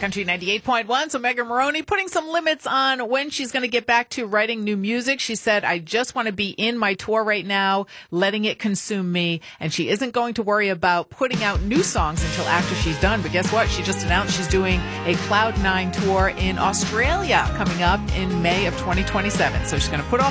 Country 98.1. So Megan Moroney putting some limits on when she's going to get back to writing new music. She said, I just want to be in my tour right now, letting it consume me. And she isn't going to worry about putting out new songs until after she's done. But guess what? She just announced she's doing a Cloud9 tour in Australia coming up in May of 2027. So she's going to put off